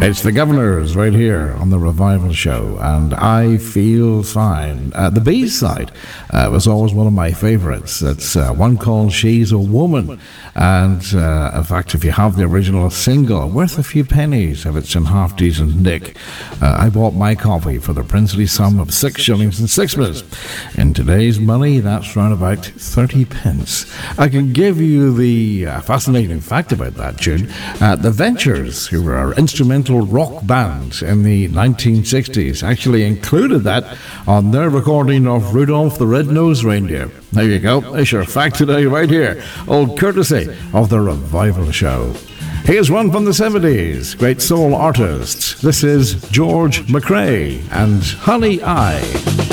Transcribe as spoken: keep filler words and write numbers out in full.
It's the Governors right here on the Revival Show, and I Feel Fine. Uh, the B-side uh, was always one of my favourites. It's uh, one called She's a Woman, and uh, in fact, if you have the original single, worth a few pennies if it's in half-decent nick. Uh, I bought my copy for the princely sum of six shillings and sixpence. In today's money, that's round about thirty pence. I can give you the uh, fascinating fact about that tune. Uh, the Ventures, who were our instrumental rock band in the nineteen sixties, actually included that on their recording of Rudolph the Red-Nosed Reindeer. There you go. There's your fact today right here, all courtesy of the Revival Show. Here's one from the seventies, great soul artists. This is George McRae and Honey I.